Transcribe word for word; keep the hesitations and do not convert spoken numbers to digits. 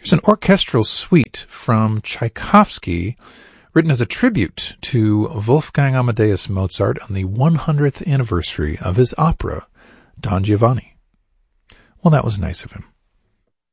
There's an orchestral suite from Tchaikovsky written as a tribute to Wolfgang Amadeus Mozart on the one hundredth anniversary of his opera, Don Giovanni. Well, that was nice of him.